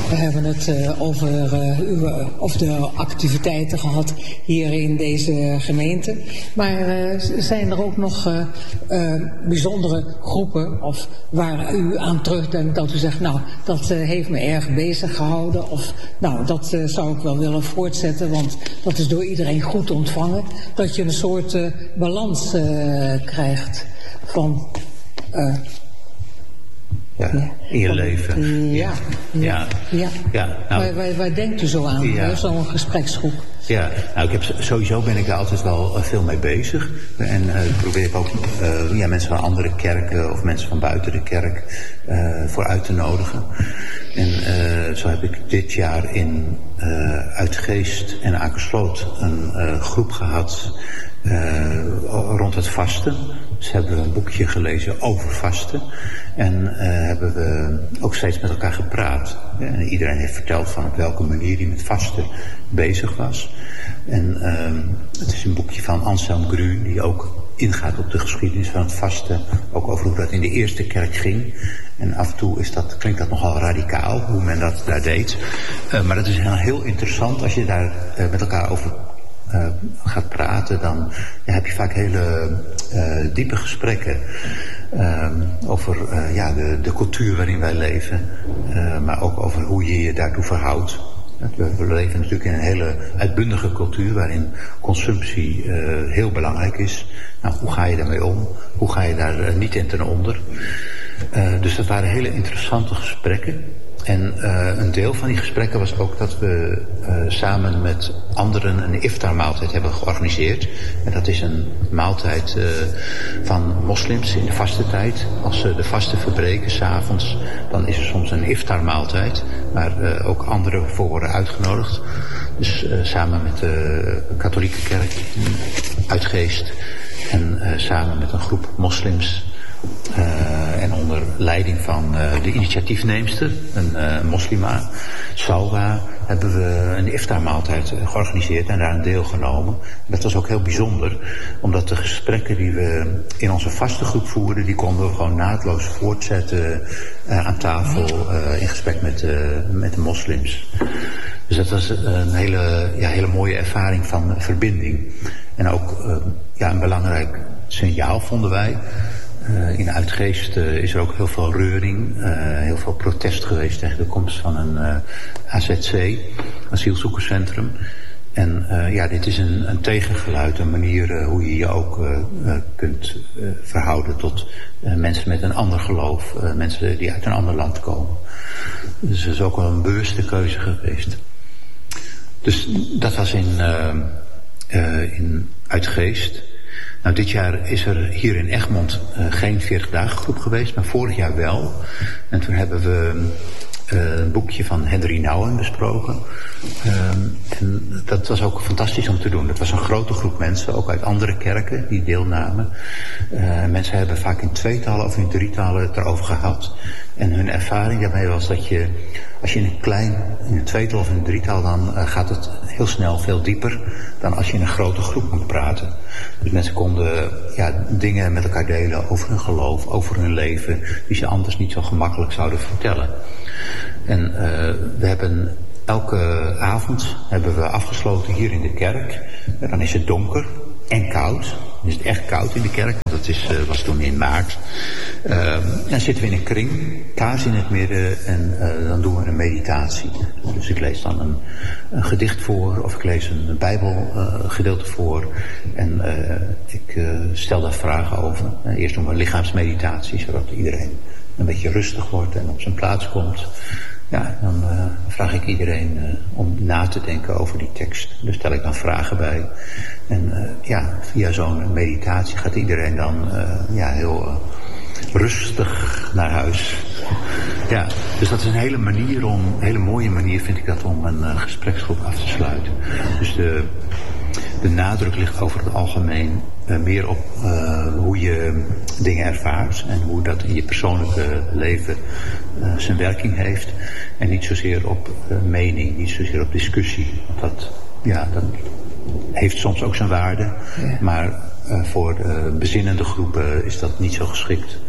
We hebben het over de activiteiten gehad hier in deze gemeente. Maar zijn er ook nog bijzondere groepen of waar u aan terugdenkt dat u zegt, nou, dat heeft me erg bezig gehouden. Of nou, dat zou ik wel willen voortzetten, want dat is door iedereen goed ontvangen. Dat je een soort balans krijgt van... in je leven. Nou, waar denkt u zo aan, zo'n gespreksgroep? Ja, nou, sowieso ben ik daar altijd wel veel mee bezig. En probeer ik ook mensen van andere kerken of mensen van buiten de kerk voor uit te nodigen. En zo heb ik dit jaar in Uitgeest en Akersloot een groep gehad rond het vasten. Dus hebben we een boekje gelezen over vasten. En hebben we ook steeds met elkaar gepraat. En iedereen heeft verteld van op welke manier hij met vasten bezig was. En het is een boekje van Anselm Grün, die ook ingaat op de geschiedenis van het vasten. Ook over hoe dat in de eerste kerk ging. En af en toe klinkt dat nogal radicaal, hoe men dat daar deed. Maar dat is heel interessant als je daar met elkaar over gaat praten. Dan heb je vaak hele diepe gesprekken over de cultuur waarin wij leven. Maar ook over hoe je je daartoe verhoudt. We leven natuurlijk in een hele uitbundige cultuur waarin consumptie heel belangrijk is. Nou, hoe ga je daarmee om? Hoe ga je daar niet in ten onder? Dus dat waren hele interessante gesprekken. En een deel van die gesprekken was ook dat we samen met anderen een iftarmaaltijd hebben georganiseerd. En dat is een maaltijd van moslims in de vastentijd. Als ze de vasten verbreken, 's avonds, dan is er soms een iftarmaaltijd. Waar ook anderen voor worden uitgenodigd. Dus samen met de katholieke kerk Uitgeest. En samen met een groep moslims. En onder leiding van de initiatiefneemster, een moslima, Salwa, hebben we een iftarmaaltijd georganiseerd en daar een deelgenomen. Dat was ook heel bijzonder, omdat de gesprekken die we in onze vaste groep voerden, die konden we gewoon naadloos voortzetten aan tafel in gesprek met de moslims. Dus dat was een hele mooie ervaring van verbinding. En ook een belangrijk signaal vonden wij. In Uitgeest is er ook heel veel reuring, heel veel protest geweest tegen de komst van een AZC, asielzoekerscentrum. En dit is een tegengeluid, een manier hoe je je ook kunt verhouden tot mensen met een ander geloof, mensen die uit een ander land komen. Dus dat is ook wel een bewuste keuze geweest. Dus dat was in Uitgeest. Nou, dit jaar is er hier in Egmond geen 40-dagen groep geweest, maar vorig jaar wel. En toen hebben we een boekje van Henry Nouwen besproken. En dat was ook fantastisch om te doen. Dat was een grote groep mensen, ook uit andere kerken, die deelnamen. Mensen hebben vaak in tweetallen of in drietallen het erover gehad. En hun ervaring daarmee was dat je, als je in een tweetal of in een drietal, dan gaat het heel snel veel dieper dan als je in een grote groep moet praten. Dus mensen konden dingen met elkaar delen over hun geloof, over hun leven, die ze anders niet zo gemakkelijk zouden vertellen. En we hebben elke avond afgesloten hier in de kerk. En dan is het donker en koud. Dan is het echt koud in de kerk. Dat was toen in maart. Dan zitten we in een kring, kaars in het midden en dan doen we een meditatie. Dus ik lees dan een gedicht voor of ik lees een bijbelgedeelte voor. En ik stel daar vragen over. Eerst doen we een lichaamsmeditatie, zodat iedereen een beetje rustig wordt en op zijn plaats komt. Ja, dan vraag ik iedereen om na te denken over die tekst. Daar stel ik dan vragen bij. En via zo'n meditatie gaat iedereen dan heel rustig naar huis. Ja, dus dat is een hele mooie manier vind ik dat om een gespreksgroep af te sluiten. Dus de nadruk ligt over het algemeen meer op hoe je dingen ervaart en hoe dat in je persoonlijke leven zijn werking heeft. En niet zozeer op mening, niet zozeer op discussie. Want dat heeft soms ook zijn waarde, maar voor bezinnende groepen is dat niet zo geschikt.